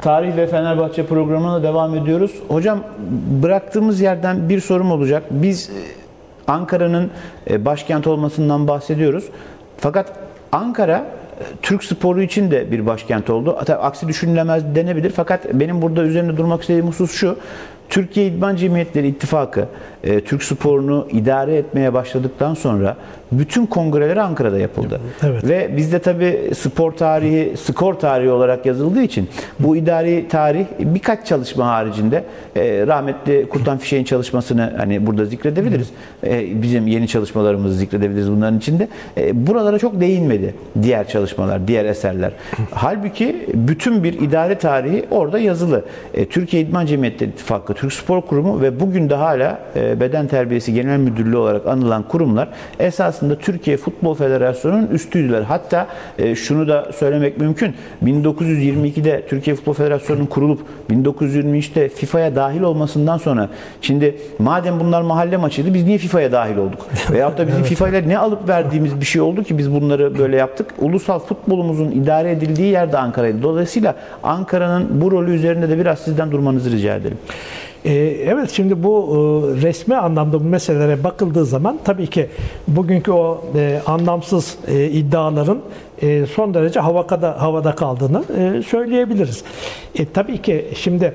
Tarih ve Fenerbahçe programına devam ediyoruz. Hocam, bıraktığımız yerden bir sorum olacak. Biz Ankara'nın başkent olmasından bahsediyoruz. Fakat Ankara Türk sporu için de bir başkent oldu. Tabii aksi düşünülemez denebilir. Fakat benim burada üzerinde durmak istediğim husus şu. Türkiye İdman Cemiyetleri İttifakı Türk sporunu idare etmeye başladıktan sonra bütün kongreleri Ankara'da yapıldı. Evet. Ve bizde tabii spor tarihi, skor tarihi olarak yazıldığı için bu idari tarih birkaç çalışma haricinde rahmetli Kurtan Fişek'in çalışmasını hani burada zikredebiliriz. Bizim yeni çalışmalarımızı zikredebiliriz bunların içinde. Buralara çok değinmedi diğer çalışmalar, diğer eserler. Halbuki bütün bir idare tarihi orada yazılı. Türkiye İdman Cemiyetleri İttifakı, Türk Spor Kurumu ve bugün de hala Beden Terbiyesi Genel Müdürlüğü olarak anılan kurumlar esasında Türkiye Futbol Federasyonu'nun üstüydüler. Hatta şunu da söylemek mümkün. 1922'de Türkiye Futbol Federasyonu'nun kurulup 1923'te FIFA'ya dahil olmasından sonra şimdi madem bunlar mahalle maçıydı biz niye FIFA'ya dahil olduk? Veyahut da bizim Evet. FIFA ile ne alıp verdiğimiz bir şey oldu ki biz bunları böyle yaptık. Ulusal futbolumuzun idare edildiği yer de Ankara'ydı. Dolayısıyla Ankara'nın bu rolü üzerinde de biraz sizden durmanızı rica ederim. Evet, şimdi bu resmi anlamda bu meselelere bakıldığı zaman tabii ki bugünkü o anlamsız iddiaların son derece havada kaldığını söyleyebiliriz. Tabii ki şimdi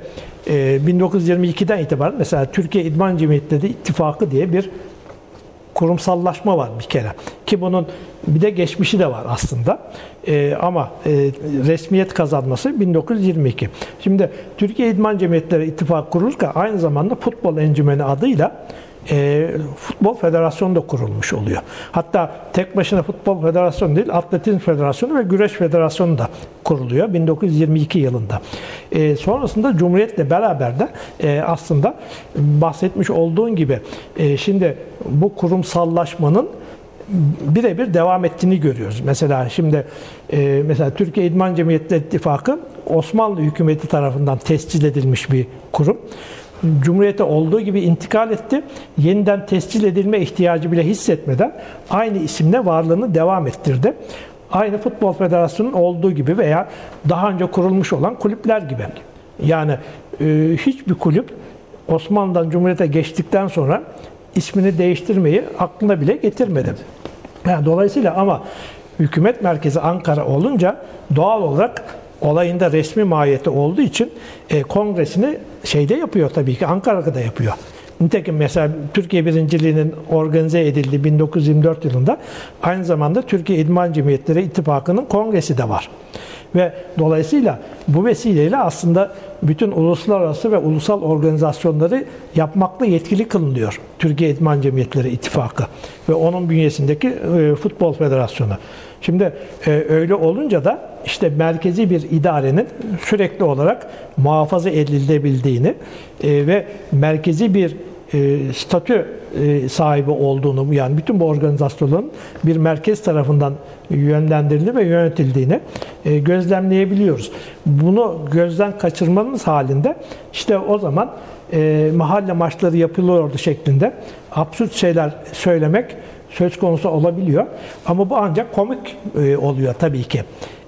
1922'den itibaren mesela Türkiye İdman Cemiyetleri İttifakı diye bir kurumsallaşma var bir kere. Ki bunun bir de geçmişi de var aslında. Ama resmiyet kazanması 1922. Şimdi Türkiye İdman Cemiyetleri İttifakı kurulurken aynı zamanda Futbol Encümeni adıyla Futbol Federasyonu da kurulmuş oluyor. Hatta tek başına Futbol Federasyonu değil, Atletizm Federasyonu ve Güreş Federasyonu da kuruluyor 1922 yılında. Sonrasında Cumhuriyet'le beraber de aslında bahsetmiş olduğun gibi şimdi bu kurumsallaşmanın birebir devam ettiğini görüyoruz. Mesela şimdi mesela Türkiye İdman Cemiyetleri İttifakı Osmanlı hükümeti tarafından tescil edilmiş bir kurum. Cumhuriyete olduğu gibi intikal etti. Yeniden tescil edilme ihtiyacı bile hissetmeden aynı isimle varlığını devam ettirdi. Aynı Futbol Federasyonu'nun olduğu gibi veya daha önce kurulmuş olan kulüpler gibi. Yani hiçbir kulüp Osmanlı'dan Cumhuriyete geçtikten sonra ismini değiştirmeyi aklına bile getirmedi. Yani dolayısıyla ama hükümet merkezi Ankara olunca doğal olarak olayında resmi mahiyeti olduğu için kongresini şeyde yapıyor tabii ki, Ankara'da da yapıyor. Nitekim mesela Türkiye Birinciliği'nin organize edildiği 1924 yılında aynı zamanda Türkiye İdman Cemiyetleri İttifakı'nın kongresi de var. Ve dolayısıyla bu vesileyle aslında bütün uluslararası ve ulusal organizasyonları yapmakla yetkili kılınıyor Türkiye İdman Cemiyetleri İttifakı ve onun bünyesindeki Futbol Federasyonu. Şimdi öyle olunca da işte merkezi bir idarenin sürekli olarak muhafaza edilebildiğini ve merkezi bir statü sahibi olduğunu, yani bütün bu organizasyonların bir merkez tarafından yönlendirildiğini ve yönetildiğini gözlemleyebiliyoruz. Bunu gözden kaçırmamız halinde işte o zaman mahalle maçları yapılıyordu şeklinde absürt şeyler söylemek söz konusu olabiliyor. Ama bu ancak komik oluyor tabii ki.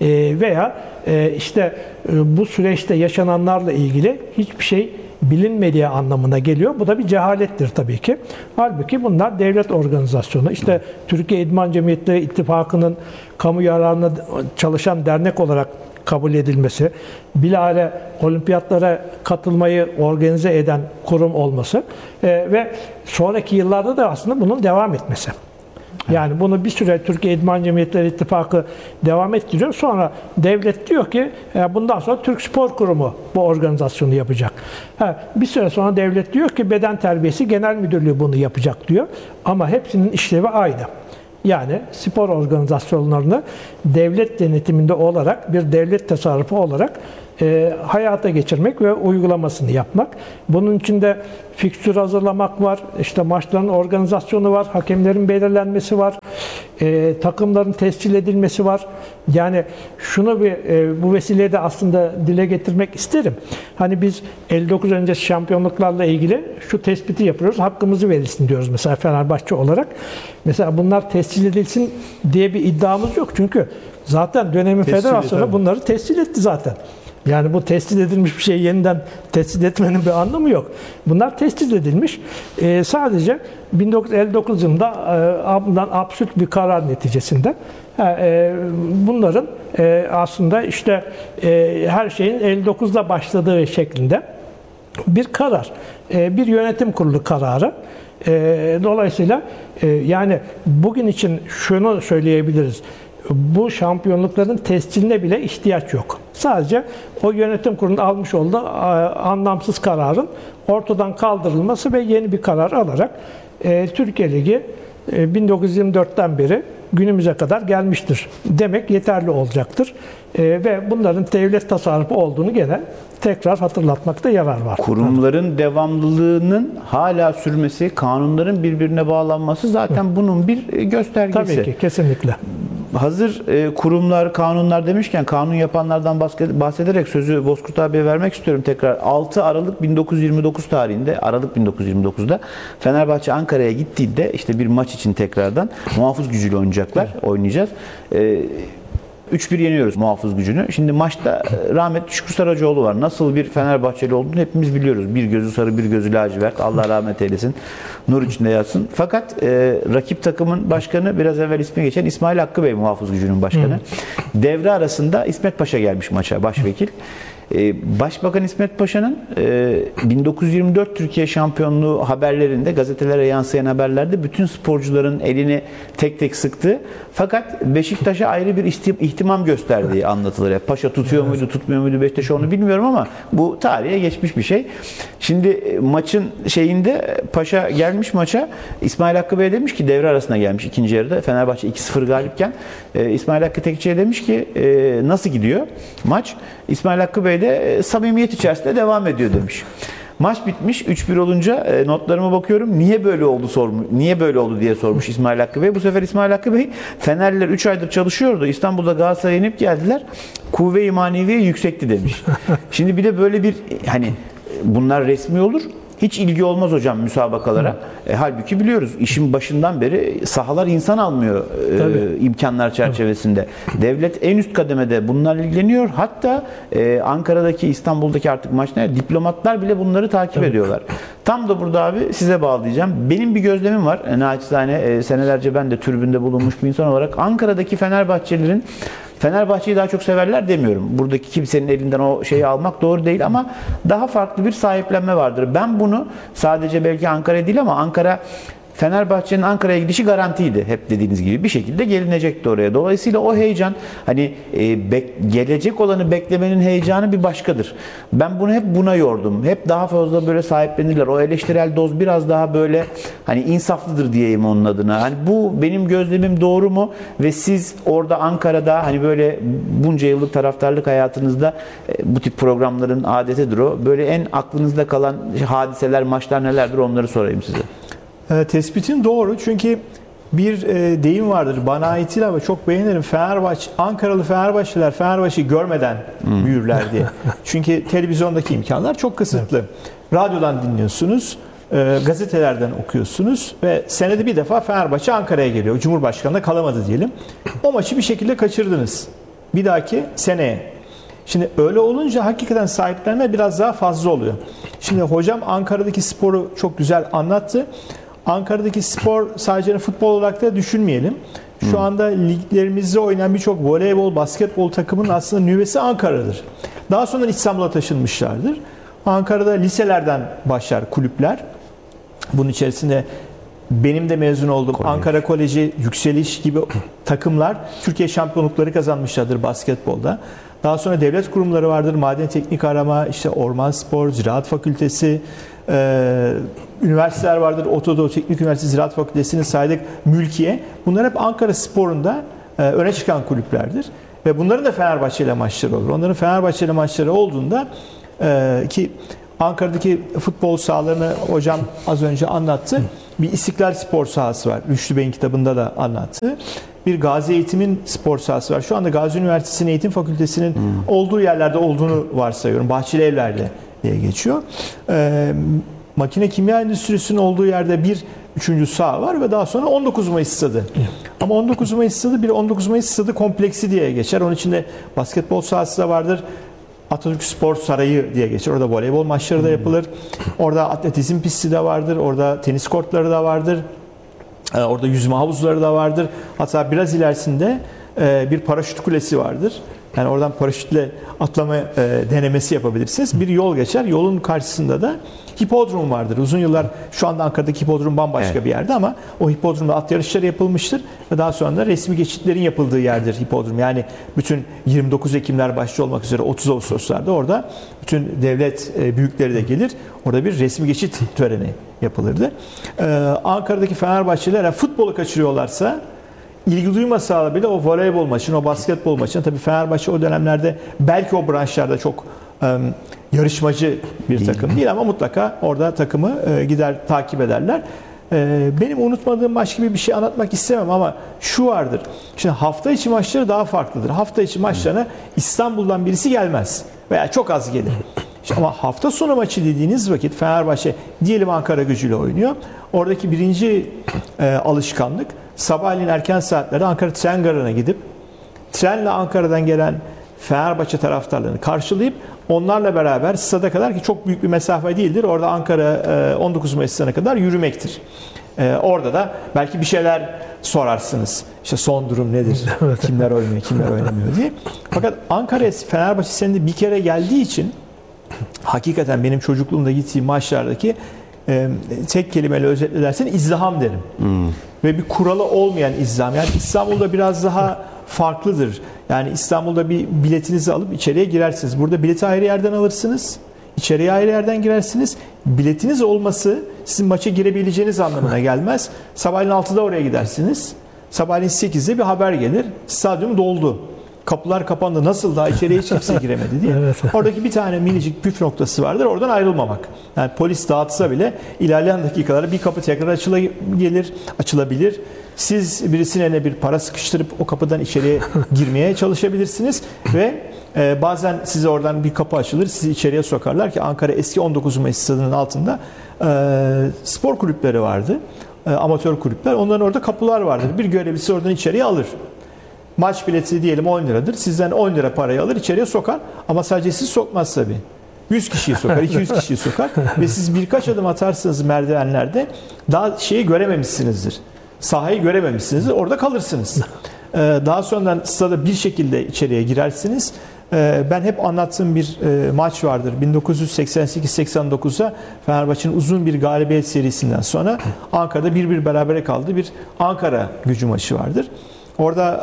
Veya işte bu süreçte yaşananlarla ilgili hiçbir şey bilinmediği anlamına geliyor. Bu da bir cehalettir tabii ki. Halbuki bunlar devlet organizasyonu. İşte Türkiye İdman Cemiyetleri İttifakı'nın kamu yararına çalışan dernek olarak kabul edilmesi, bilahare olimpiyatlara katılmayı organize eden kurum olması ve sonraki yıllarda da aslında bunun devam etmesi. Yani bunu bir süre Türkiye İdman Cemiyetleri İttifakı devam ettiriyor. Sonra devlet diyor ki bundan sonra Türk Spor Kurumu bu organizasyonu yapacak. Bir süre sonra devlet diyor ki Beden Terbiyesi Genel Müdürlüğü bunu yapacak diyor. Ama hepsinin işlevi aynı. Yani spor organizasyonlarını devlet denetiminde olarak, bir devlet tasarrufu olarak hayata geçirmek ve uygulamasını yapmak. Bunun içinde fikstür hazırlamak var, işte maçların organizasyonu var, hakemlerin belirlenmesi var, takımların tescil edilmesi var. Yani şunu bu vesileyle aslında dile getirmek isterim. Hani biz 59 öncesi şampiyonluklarla ilgili şu tespiti yapıyoruz, hakkımızı verilsin diyoruz mesela Fenerbahçe olarak. Mesela bunlar tescil edilsin diye bir iddiamız yok. Çünkü zaten dönemin federasyonu bunları tescil etti zaten. Yani bu tescil edilmiş bir şeyi yeniden tescil etmenin bir anlamı yok. Bunlar tescil edilmiş. Sadece 1959 yılında bundan absürt bir karar neticesinde bunların aslında işte her şeyin 59'da başladığı şeklinde bir karar. Bir yönetim kurulu kararı. Dolayısıyla yani bugün için şunu söyleyebiliriz. Bu şampiyonlukların tesciline bile ihtiyaç yok. Sadece o yönetim kurulunun almış olduğu anlamsız kararın ortadan kaldırılması ve yeni bir karar alarak Türkiye Ligi 1924'ten beri günümüze kadar gelmiştir demek yeterli olacaktır. Ve bunların devlet tasarrufu olduğunu gene tekrar hatırlatmakta yarar var. Kurumların devamlılığının hala sürmesi, kanunların birbirine bağlanması zaten bunun bir göstergesi. Tabii ki, kesinlikle. Hazır kurumlar, kanunlar demişken kanun yapanlardan bahsederek sözü Bozkurt abiye vermek istiyorum tekrar. 6 Aralık 1929 tarihinde, Aralık 1929'da Fenerbahçe Ankara'ya gittiğinde işte bir maç için tekrardan muhafız gücüyle oynayacağız. 3-1 yeniyoruz muhafız gücünü. Şimdi maçta rahmetli Şükrü Saracoğlu var. Nasıl bir Fenerbahçeli olduğunu hepimiz biliyoruz. Bir gözü sarı, bir gözü lacivert. Allah rahmet eylesin. Nur içinde yatsın. Fakat rakip takımın başkanı, biraz evvel ismi geçen İsmail Hakkı Bey muhafız gücünün başkanı. Devre arasında İsmet Paşa gelmiş maça, başvekil. Başbakan İsmet Paşa'nın 1924 Türkiye şampiyonluğu haberlerinde, gazetelere yansıyan haberlerde bütün sporcuların elini tek tek sıktı. Fakat Beşiktaş'a ayrı bir ihtimam gösterdiği anlatılır. Yani Paşa tutuyor muydu, tutmuyor muydu Beşiktaş'a onu bilmiyorum ama bu tarihe geçmiş bir şey. Şimdi maçın şeyinde Paşa gelmiş maça. İsmail Hakkı Bey demiş ki, devre arasına gelmiş ikinci yarıda. Fenerbahçe 2-0 galipken İsmail Hakkı Tekçi'ye demiş ki nasıl gidiyor maç? İsmail Hakkı Bey de samimiyet içerisinde devam ediyor demiş. Maç bitmiş. 3-1 olunca notlarıma bakıyorum. Niye böyle oldu diye sormuş İsmail Hakkı Bey. Bu sefer İsmail Hakkı Bey, Fenerliler 3 aydır çalışıyordu. İstanbul'da Galatasaray'a inip geldiler. Kuvve-i maneviye yüksekti demiş. Şimdi bir de böyle bir, hani bunlar resmi olur. Hiç ilgi olmaz hocam müsabakalara. Halbuki biliyoruz işin başından beri sahalar insan almıyor imkanlar çerçevesinde. Devlet en üst kademede bunlarla ilgileniyor. Hatta Ankara'daki, İstanbul'daki artık maçlar, diplomatlar bile bunları takip ediyorlar. Tam da burada abi size bağlayacağım. Benim bir gözlemim var. Naçizane senelerce ben de tribünde bulunmuş bir insan olarak Ankara'daki Fenerbahçelilerin Fenerbahçe'yi daha çok severler demiyorum. Buradaki kimsenin elinden o şeyi almak doğru değil ama daha farklı bir sahiplenme vardır. Ben bunu sadece belki Ankara değil ama Fenerbahçe'nin Ankara'ya gidişi garantiydi. Hep dediğiniz gibi bir şekilde gelinecekti oraya. Dolayısıyla o heyecan, hani gelecek olanı beklemenin heyecanı bir başkadır. Ben bunu hep buna yordum. Hep daha fazla böyle sahiplenirler. O eleştirel doz biraz daha böyle hani insaflıdır diyeyim onun adına. Hani bu benim gözlemim doğru mu? Ve siz orada Ankara'da hani böyle bunca yıllık taraftarlık hayatınızda bu tip programların adetidir o. Böyle en aklınızda kalan hadiseler, maçlar nelerdir onları sorayım size. Tespitin doğru çünkü bir deyim vardır bana aitiyle ama çok beğenirim. Ankaralı Fenerbahçeliler Fenerbahçe'yi görmeden büyürler diye. Çünkü televizyondaki imkanlar çok kısıtlı. Radyodan dinliyorsunuz, gazetelerden okuyorsunuz ve senede bir defa Fenerbahçe Ankara'ya geliyor. Cumhurbaşkanı kalamadı diyelim. O maçı bir şekilde kaçırdınız. Bir dahaki seneye. Şimdi öyle olunca hakikaten sahiplenme biraz daha fazla oluyor. Şimdi hocam Ankara'daki sporu çok güzel anlattı. Ankara'daki spor sadece futbol olarak da düşünmeyelim. Şu anda liglerimizde oynayan birçok voleybol, basketbol takımının aslında nüvesi Ankara'dır. Daha sonra İstanbul'a taşınmışlardır. Ankara'da liselerden başlar kulüpler. Bunun içerisinde benim de mezun olduğum Ankara Koleji, Yükseliş gibi takımlar Türkiye şampiyonlukları kazanmışlardır basketbolda. Daha sonra devlet kurumları vardır. Maden Teknik Arama, işte Orman Spor, Ziraat Fakültesi, üniversiteler vardır. Ortadoğu Teknik Üniversitesi Ziraat Fakültesi'ni saydık, Mülkiye. Bunlar hep Ankara Spor'unda öne çıkan kulüplerdir. Ve bunların da Fenerbahçe ile maçları olur. Onların Fenerbahçe ile maçları olduğunda ki Ankara'daki futbol sahalarını hocam az önce anlattı. Bir İstiklal Spor sahası var. Rüştü Bey'in kitabında da anlattı. Bir Gazi Eğitim'in spor sahası var. Şu anda Gazi Üniversitesi'nin Eğitim Fakültesi'nin olduğu yerlerde olduğunu varsayıyorum. Bahçeli Evler'de diye geçiyor. Makine Kimya Endüstrisi'nin olduğu yerde bir üçüncü saha var ve daha sonra 19 Mayıs stadı. Ama 19 Mayıs stadı bir 19 Mayıs stadı kompleksi diye geçer. Onun içinde basketbol sahası da vardır. Atatürk Spor Sarayı diye geçer. Orada voleybol maçları da yapılır. Orada atletizm pisti de vardır. Orada tenis kortları da vardır. Orada yüzme havuzları da vardır. Hatta biraz ilerisinde bir paraşüt kulesi vardır. Yani oradan paraşütle atlama denemesi yapabilirsiniz. Bir yol geçer. Yolun karşısında da hipodrom vardır. Uzun yıllar şu anda Ankara'daki hipodrom bambaşka bir yerde ama o hipodromda at yarışları yapılmıştır. Ve daha sonra da resmi geçitlerin yapıldığı yerdir hipodrom. Yani bütün 29 Ekimler başta olmak üzere 30 Ağustos'larda orada bütün devlet büyükleri de gelir. Orada bir resmi geçit töreni yapılırdı. Ankara'daki Fenerbahçeliler futbolu kaçırıyorlarsa ilgi duymasa bile o voleybol maçını, o basketbol maçını, tabii Fenerbahçe o dönemlerde belki o branşlarda çok yarışmacı bir takım değil ama mutlaka orada takımı gider takip ederler. Benim unutmadığım başka bir şey anlatmak istemem ama şu vardır. Şimdi hafta içi maçları daha farklıdır. Hafta içi maçlarına İstanbul'dan birisi gelmez veya çok az gelir. Ama hafta sonu maçı dediğiniz vakit Fenerbahçe diyelim Ankara Gücü'yle oynuyor. Oradaki birinci alışkanlık sabahleyin erken saatlerde Ankara Tren Garı'na gidip trenle Ankara'dan gelen Fenerbahçe taraftarlarını karşılayıp onlarla beraber stada kadar, ki çok büyük bir mesafe değildir. Orada Ankara 19 Mayıs'ına kadar yürümektir. Orada da belki bir şeyler sorarsınız. İşte son durum nedir? Kimler oynuyor, kimler oynamıyor diye. Fakat Ankara Fenerbahçe senede bir kere geldiği için hakikaten benim çocukluğumda gittiğim maçlardaki tek kelimeyle özetledersen izdiham derim. Ve bir kuralı olmayan izdiham. Yani İstanbul'da biraz daha farklıdır. Yani İstanbul'da bir biletinizi alıp içeriye girersiniz. Burada bileti ayrı yerden alırsınız. İçeriye ayrı yerden girersiniz. Biletiniz olması sizin maça girebileceğiniz anlamına gelmez. Sabahleyin 6'da oraya gidersiniz. Sabahleyin 8'de bir haber gelir. Stadyum doldu. Kapılar kapandı. Nasıl daha içeriye hiç kimse giremedi diye. Evet. Oradaki bir tane minicik püf noktası vardır. Oradan ayrılmamak. Yani polis dağıtsa bile ilerleyen dakikalarda bir kapı tekrar açılabilir. Siz birisine bir para sıkıştırıp o kapıdan içeriye girmeye çalışabilirsiniz ve bazen size oradan bir kapı açılır, sizi içeriye sokarlar ki Ankara eski 19 Mayıs stadının altında spor kulüpleri vardı. Amatör kulüpler. Onların orada kapılar vardır. Bir görevlisi oradan içeriye alır. Maç bileti diyelim 10 liradır. Sizden 10 lira parayı alır, içeriye sokar. Ama sadece siz sokmaz tabii. 100 kişiyi sokar, 200 kişiyi sokar. Ve siz birkaç adım atarsınız merdivenlerde daha şeyi görememişsinizdir. Sahayı görememişsinizdir. Orada kalırsınız. Daha sonradan stada bir şekilde içeriye girersiniz. Ben hep anlattığım bir maç vardır. 1988-89'da Fenerbahçe'nin uzun bir galibiyet serisinden sonra Ankara'da 1-1 berabere kaldığı bir Ankara Gücü maçı vardır. Orada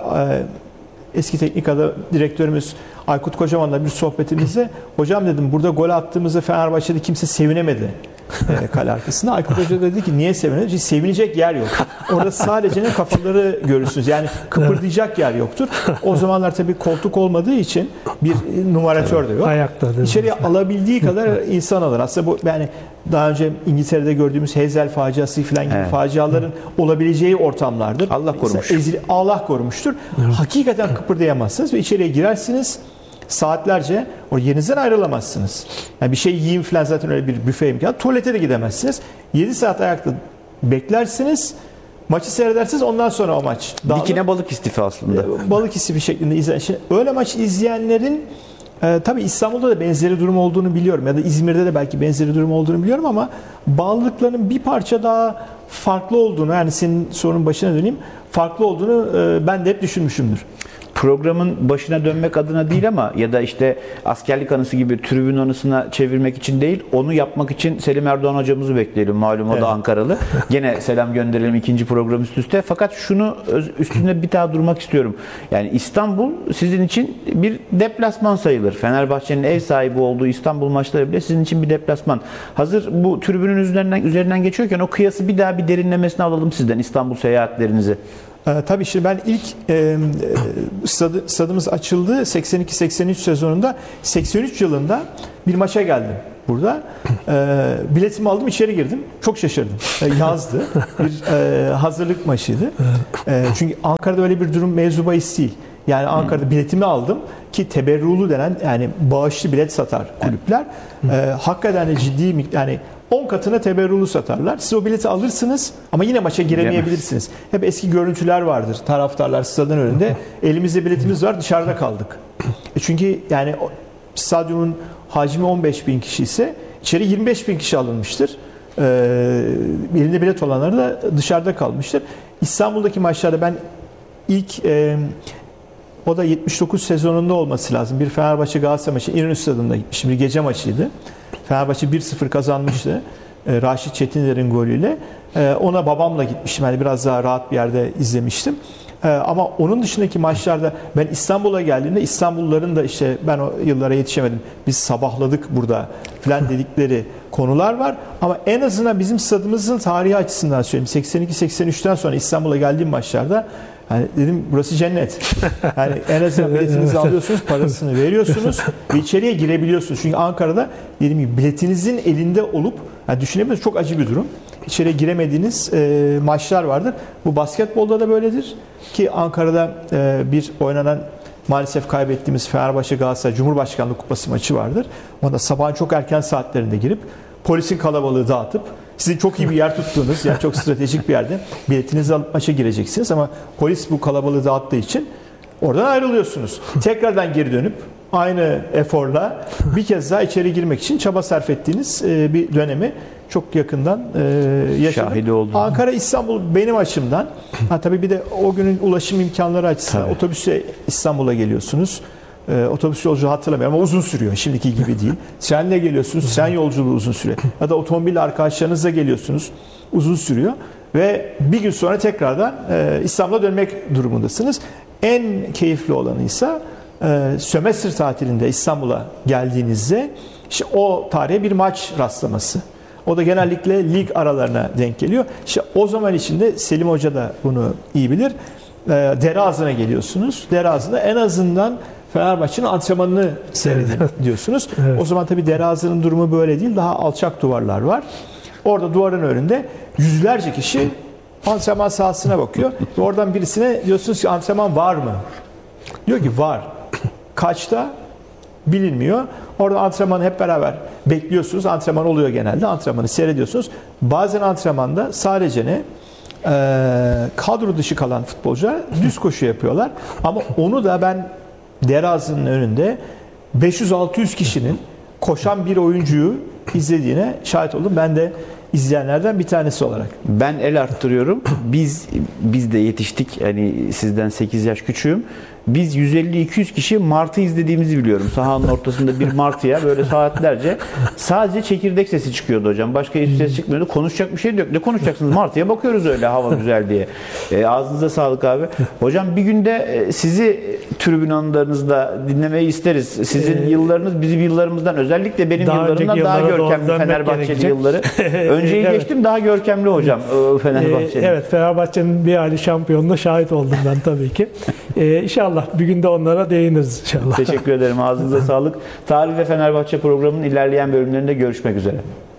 eski teknik direktörümüz Aykut Kocaman'la bir sohbetimizde hocam dedim burada gol attığımızda Fenerbahçe'de kimse sevinemedi kale arkasında. Aykut Hoca dedi ki niye sevinemedi? Çünkü sevinecek yer yok. Orada sadece kafaları görürsünüz. Yani kıpırdayacak yer yoktur. O zamanlar tabii koltuk olmadığı için bir numaratör de yok. Ayakta. İçeriye alabildiği kadar insan alır. Aslında bu yani daha önce İngiltere'de gördüğümüz Heysel faciası falan gibi faciaların olabileceği ortamlardır. Allah korumuş. Allah korumuştur. Hakikaten kıpırdayamazsınız ve içeriye girersiniz. Saatlerce o yerinizden ayrılamazsınız. Yani bir şey yiyeyim falan zaten öyle bir büfe imkanı. Tuvalete de gidemezsiniz. 7 saat ayakta beklersiniz. Maçı seyredersiniz. Ondan sonra o maç dağılır. Dikine balık istifi aslında. Balık istifi şeklinde izleyen. Şimdi öyle maç izleyenlerin tabii İstanbul'da da benzeri durum olduğunu biliyorum. Ya da İzmir'de de belki benzeri durum olduğunu biliyorum ama bağlılıkların bir parça daha farklı olduğunu, yani senin sorunun başına döneyim, farklı olduğunu ben de hep düşünmüşümdür. Programın başına dönmek adına değil ama ya da işte askerlik anısı gibi tribün anısına çevirmek için değil, onu yapmak için Selim Erdoğan hocamızı bekleyelim. Malum o da Ankaralı. Gene selam gönderelim ikinci program üst üste. Fakat şunu üstünde bir daha durmak istiyorum. Yani İstanbul sizin için bir deplasman sayılır. Fenerbahçe'nin ev sahibi olduğu İstanbul maçları bile sizin için bir deplasman. Hazır bu tribünün üzerinden geçiyorken o kıyası bir daha bir derinlemesine alalım sizden, İstanbul seyahatlerinizi. Tabii şimdi ben ilk stadımız açıldı 82-83 sezonunda, 83 yılında bir maça geldim burada. Biletimi aldım, içeri girdim. Çok şaşırdım. Yazdı. Bir hazırlık maçıydı. Çünkü Ankara'da öyle bir durum mevzu bahis değil. Yani Ankara'da biletimi aldım ki teberrulu denen, yani bağışlı bilet satar kulüpler. Hakikaten de ciddi, yani 10 katına teberrulu satarlar. Siz o bileti alırsınız ama yine maça giremeyebilirsiniz. Hep eski görüntüler vardır. Taraftarlar stadın önünde. Elimizde biletimiz var, dışarıda kaldık. Çünkü yani stadyumun hacmi 15 bin kişi ise içeri 25 bin kişi alınmıştır. Elinde bilet olanları da dışarıda kalmıştır. İstanbul'daki maçlarda ben ilk o da 79 sezonunda olması lazım. Bir Fenerbahçe Galatasaray maçı İnönü Stadı'nda gitmiştim. Bir gece maçıydı. Fenerbahçe 1-0 kazanmıştı. Raşit Çetinler'in golüyle. Ona babamla gitmiştim. Yani biraz daha rahat bir yerde izlemiştim. Ama onun dışındaki maçlarda ben İstanbul'a geldiğimde İstanbulluların da işte ben o yıllara yetişemedim. Biz sabahladık burada falan dedikleri konular var. Ama en azından bizim stadımızın tarihi açısından söyleyeyim. 82-83'ten sonra İstanbul'a geldiğim maçlarda hani dedim burası cennet. Yani en azından biletinizi alıyorsunuz, parasını veriyorsunuz ve içeriye girebiliyorsunuz. Çünkü Ankara'da dediğim gibi biletinizin elinde olup yani düşünebilirsiniz çok acı bir durum. İçeriye giremediğiniz maçlar vardır. Bu basketbolda da böyledir ki Ankara'da bir oynanan maalesef kaybettiğimiz Fenerbahçe Galatasaray Cumhurbaşkanlığı Kupası maçı vardır. Onda sabahın çok erken saatlerinde girip polisin kalabalığı dağıtıp sizin çok iyi bir yer tuttuğunuz yani çok stratejik bir yerde biletinizi alıp maça gireceksiniz ama polis bu kalabalığı dağıttığı için oradan ayrılıyorsunuz. Tekrardan geri dönüp aynı eforla bir kez daha içeri girmek için çaba sarf ettiğiniz bir dönemi çok yakından yaşadım. Şahidi oldum. Ankara, İstanbul benim açımdan. Tabii bir de o günün ulaşım imkanları açısından Tabii. otobüsle İstanbul'a geliyorsunuz. Otobüs yolculuğu hatırlamıyorum ama uzun sürüyor. Şimdiki gibi değil. Trenle geliyorsunuz. Tren yolculuğu uzun sürüyor. Ya da otomobille arkadaşlarınızla geliyorsunuz. Uzun sürüyor. Ve bir gün sonra tekrardan İstanbul'a dönmek durumundasınız. En keyifli olanı ise sömestr tatilinde İstanbul'a geldiğinizde işte o tarihe bir maç rastlaması. O da genellikle lig aralarına denk geliyor. İşte o zaman içinde Selim Hoca da bunu iyi bilir. Dereazı'na geliyorsunuz. Dereazı'da en azından Fenerbahçe'nin antrenmanını seyredin diyorsunuz. Evet. O zaman tabii Dereazı'nın durumu böyle değil. Daha alçak duvarlar var. Orada duvarın önünde yüzlerce kişi antrenman sahasına bakıyor. Ve oradan birisine diyorsunuz ki antrenman var mı? Diyor ki var. Kaçta? Bilinmiyor. Orada antrenmanı hep beraber bekliyorsunuz. Antrenman oluyor genelde. Antrenmanı seyrediyorsunuz. Bazen antrenmanda sadece kadro dışı kalan futbolcular düz koşu yapıyorlar. Ama onu da ben Dereazı'nın önünde 500-600 kişinin koşan bir oyuncuyu izlediğine şahit oldum. Ben de izleyenlerden bir tanesi olarak. Ben el arttırıyorum. Biz de yetiştik. Hani sizden 8 yaş küçüğüm. Biz 150-200 kişi martı izlediğimizi biliyorum. Sahanın ortasında bir martıya böyle saatlerce sadece çekirdek sesi çıkıyordu hocam. Başka hiçbir ses çıkmıyordu. Konuşacak bir şey de yok. Ne konuşacaksınız? Martıya bakıyoruz öyle hava güzel diye. Ağzınıza sağlık abi. Hocam bir günde sizi tribün anılarınızda dinlemeyi isteriz. Sizin yıllarınız bizim yıllarımızdan özellikle benim Daha yıllarımdan önceki daha yıllara doğru görkemli dönmek Fenerbahçeli gerekecek. yılları. Önceyi Evet. geçtim daha görkemli hocam Fenerbahçe'nin. Evet, Fenerbahçe'nin bir hali şampiyonluğuna şahit oldum ben tabii ki. İnşallah bir gün de onlara değiniriz inşallah. Teşekkür ederim. Ağzınıza sağlık. Tarih ve Fenerbahçe programının ilerleyen bölümlerinde görüşmek üzere.